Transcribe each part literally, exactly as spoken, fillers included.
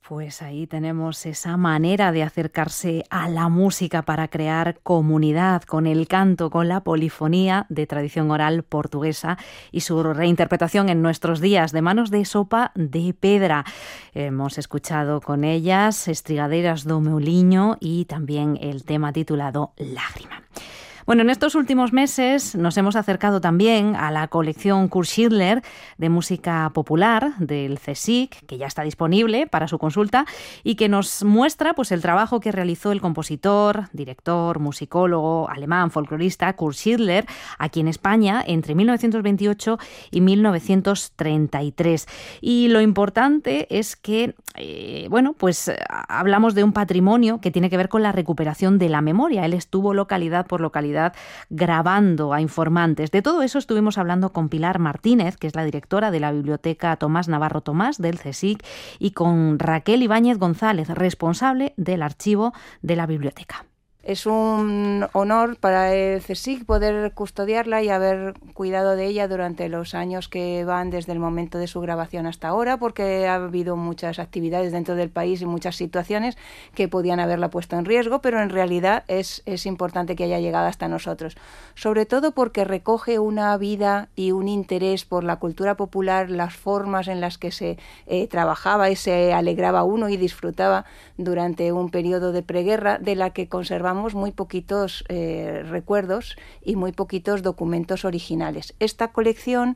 Pues ahí tenemos esa manera de acercarse a la música para crear comunidad con el canto, con la polifonía de tradición oral portuguesa y su reinterpretación en nuestros días de manos de Sopa de Pedra. Hemos escuchado con ellas Estrigadeiras do meu liño y también el tema titulado Lágrima. Bueno, en estos últimos meses nos hemos acercado también a la colección Kurt Schindler de música popular del CSIC, que ya está disponible para su consulta y que nos muestra pues, el trabajo que realizó el compositor, director, musicólogo, alemán, folclorista Kurt Schindler aquí en España entre mil novecientos veintiocho y mil novecientos treinta y tres. Y lo importante es que, eh, bueno, pues hablamos de un patrimonio que tiene que ver con la recuperación de la memoria. Él estuvo localidad por localidad grabando a informantes. De todo eso estuvimos hablando con Pilar Martínez, que es la directora de la Biblioteca Tomás Navarro Tomás del CSIC, y con Raquel Ibáñez González, responsable del archivo de la biblioteca. Es un honor para el CSIC poder custodiarla y haber cuidado de ella durante los años que van desde el momento de su grabación hasta ahora, porque ha habido muchas actividades dentro del país y muchas situaciones que podían haberla puesto en riesgo, pero en realidad es, es importante que haya llegado hasta nosotros. Sobre todo porque recoge una vida y un interés por la cultura popular, las formas en las que se eh, trabajaba y se alegraba uno y disfrutaba durante un periodo de preguerra, de la que conservamos muy poquitos eh, recuerdos y muy poquitos documentos originales. Esta colección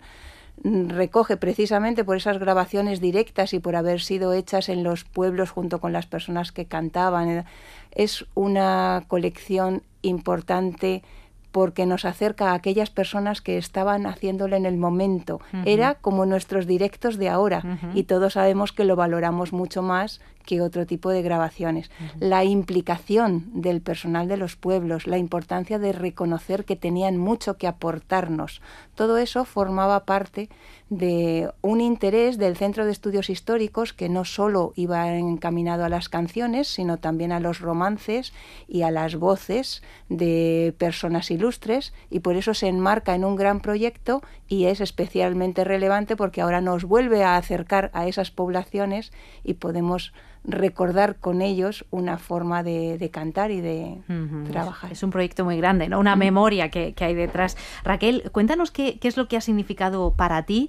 recoge precisamente por esas grabaciones directas y por haber sido hechas en los pueblos junto con las personas que cantaban. Es una colección importante porque nos acerca a aquellas personas que estaban haciéndolo en el momento. Uh-huh. Era como nuestros directos de ahora, uh-huh. y todos sabemos que lo valoramos mucho más que otro tipo de grabaciones. Uh-huh. La implicación del personal de los pueblos, la importancia de reconocer que tenían mucho que aportarnos, todo eso formaba parte de un interés del Centro de Estudios Históricos que no solo iba encaminado a las canciones, sino también a los romances y a las voces de personas ilustres, y por eso se enmarca en un gran proyecto y es especialmente relevante porque ahora nos vuelve a acercar a esas poblaciones y podemos recordar con ellos una forma de, de cantar y de uh-huh. trabajar. Es un proyecto muy grande, ¿no? Una uh-huh. memoria que, que hay detrás. Raquel, cuéntanos qué, qué es lo que ha significado para ti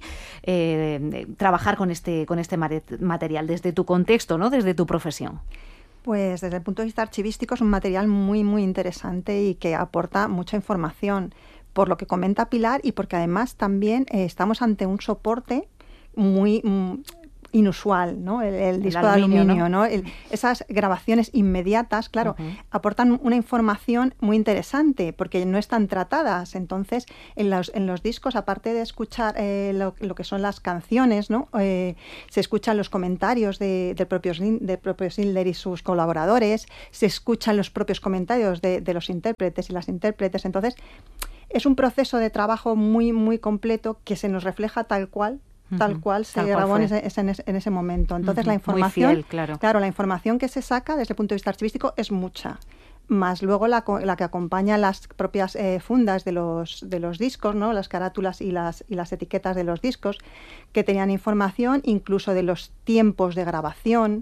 eh, trabajar con este, con este material, desde tu contexto, ¿no? Desde tu profesión. Pues desde el punto de vista archivístico es un material muy, muy interesante y que aporta mucha información, por lo que comenta Pilar y porque además también eh, estamos ante un soporte muy... muy inusual, ¿no? El, el disco el aluminio, de aluminio, ¿no? ¿no? El, esas grabaciones inmediatas, claro, uh-huh. aportan una información muy interesante porque no están tratadas. Entonces, en los, en los discos, aparte de escuchar eh, lo, lo que son las canciones, ¿no? Eh, se escuchan los comentarios de, de propio, de propio Schindler y sus colaboradores, se escuchan los propios comentarios de, de los intérpretes y las intérpretes. Entonces, es un proceso de trabajo muy, muy completo que se nos refleja tal cual tal cual se tal grabó cual en, ese, en, ese, en ese momento. Entonces uh-huh. la información, Muy fiel, claro. claro, la información que se saca desde el punto de vista archivístico es mucha, más luego la, la que acompaña las propias eh, fundas de los, de los discos, ¿no? Las carátulas y las, y las etiquetas de los discos, que tenían información incluso de los tiempos de grabación,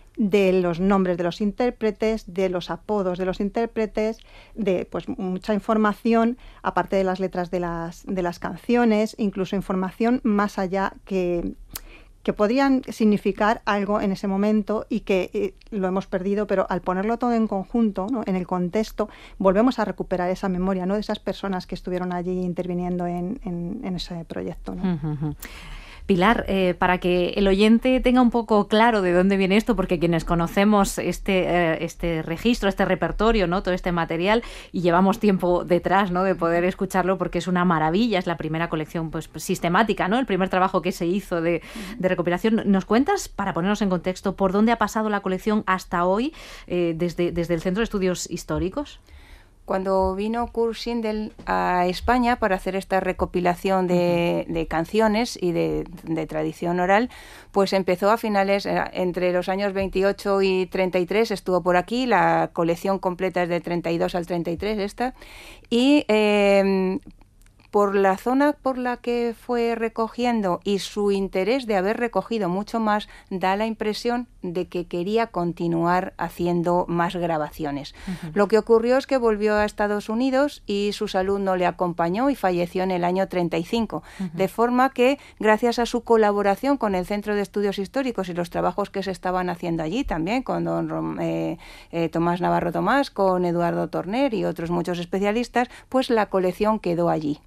de los nombres de los intérpretes, de los apodos de los intérpretes, de pues mucha información, aparte de las letras de las, de las canciones, incluso información más allá que, que podrían significar algo en ese momento y que eh, lo hemos perdido, pero al ponerlo todo en conjunto, ¿no? En el contexto, volvemos a recuperar esa memoria, ¿no? De esas personas que estuvieron allí interviniendo en, en, en ese proyecto, ¿no? Uh-huh. Pilar, eh, para que el oyente tenga un poco claro de dónde viene esto, porque quienes conocemos este, eh, este registro, este repertorio, ¿no? Todo este material, y llevamos tiempo detrás, ¿no? De poder escucharlo, porque es una maravilla, es la primera colección pues, sistemática, ¿no? El primer trabajo que se hizo de, de recopilación. ¿Nos cuentas, para ponernos en contexto, por dónde ha pasado la colección hasta hoy, eh, desde, desde el Centro de Estudios Históricos? Cuando vino Kurt Schindler a España para hacer esta recopilación de, de canciones y de, de tradición oral, pues empezó a finales, entre los años veintiocho y treinta y tres, estuvo por aquí, la colección completa es de treinta y dos al treinta y tres esta, y eh, por la zona por la que fue recogiendo y su interés de haber recogido mucho más, da la impresión de que quería continuar haciendo más grabaciones. Uh-huh. Lo que ocurrió es que volvió a Estados Unidos y su salud no le acompañó y falleció en el año treinta y cinco. Uh-huh. De forma que, gracias a su colaboración con el Centro de Estudios Históricos y los trabajos que se estaban haciendo allí también, con don eh, eh, Tomás Navarro Tomás, con Eduardo Torner y otros muchos especialistas, pues la colección quedó allí.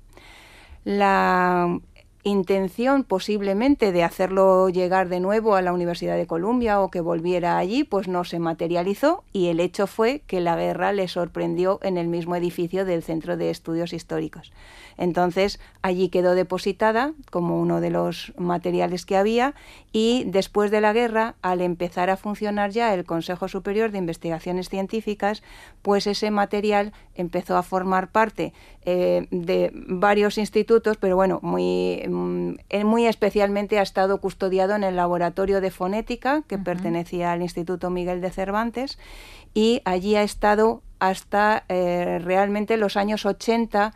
La intención posiblemente de hacerlo llegar de nuevo a la Universidad de Columbia o que volviera allí, pues no se materializó, y el hecho fue que la guerra le sorprendió en el mismo edificio del Centro de Estudios Históricos. Entonces, allí quedó depositada como uno de los materiales que había, y después de la guerra, al empezar a funcionar ya el Consejo Superior de Investigaciones Científicas, pues ese material empezó a formar parte eh, de varios institutos, pero bueno, muy, muy especialmente ha estado custodiado en el Laboratorio de Fonética, que uh-huh. pertenecía al Instituto Miguel de Cervantes, y allí ha estado hasta eh, realmente los años ochenta,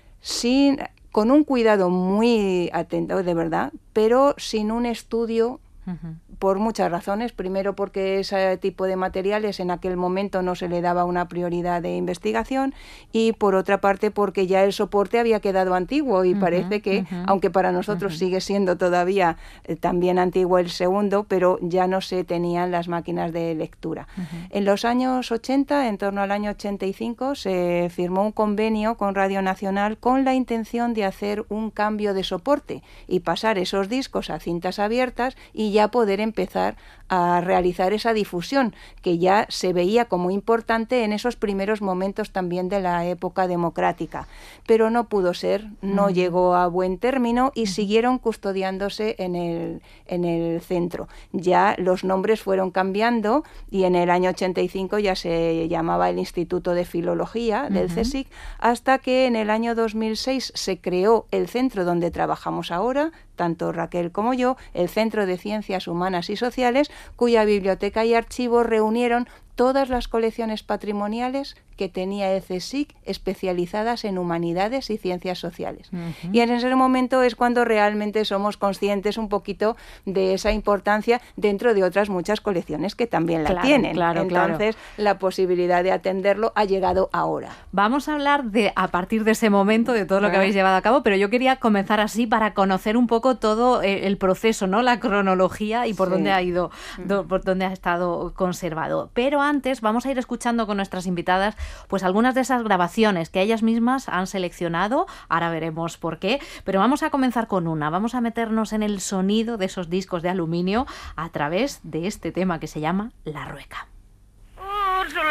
sin, con un cuidado muy atento, de verdad, pero sin un estudio uh-huh. por muchas razones. Primero, porque ese tipo de materiales en aquel momento no se le daba una prioridad de investigación, y por otra parte porque ya el soporte había quedado antiguo y uh-huh, parece que, uh-huh. aunque para nosotros uh-huh. sigue siendo todavía eh, también antiguo el segundo, pero ya no se tenían las máquinas de lectura. Uh-huh. En los años ochenta, en torno al año ochenta y cinco, se firmó un convenio con Radio Nacional con la intención de hacer un cambio de soporte y pasar esos discos a cintas abiertas y ya poder empezar a realizar esa difusión que ya se veía como importante en esos primeros momentos también de la época democrática. Pero no pudo ser, no uh-huh. llegó a buen término y uh-huh. siguieron custodiándose en el, en el centro. Ya los nombres fueron cambiando y en el año ochenta y cinco ya se llamaba el Instituto de Filología del uh-huh. CSIC, hasta que en el año dos mil seis se creó el centro donde trabajamos ahora, tanto Raquel como yo, el Centro de Ciencias Humanas y Sociales, cuya biblioteca y archivo reunieron todas las colecciones patrimoniales que tenía el CSIC especializadas en humanidades y ciencias sociales. Uh-huh. Y en ese momento es cuando realmente somos conscientes un poquito de esa importancia dentro de otras muchas colecciones que también la claro, tienen. Claro, Entonces, claro. la posibilidad de atenderlo ha llegado ahora. Vamos a hablar de, a partir de ese momento, de todo lo que habéis llevado a cabo, pero yo quería comenzar así para conocer un poco todo el proceso, ¿no? La cronología y por sí. dónde ha ido, do, por dónde ha estado conservado. Pero antes vamos a ir escuchando con nuestras invitadas pues algunas de esas grabaciones que ellas mismas han seleccionado, ahora veremos por qué, pero vamos a comenzar con una, vamos a meternos en el sonido de esos discos de aluminio a través de este tema que se llama La Rueca.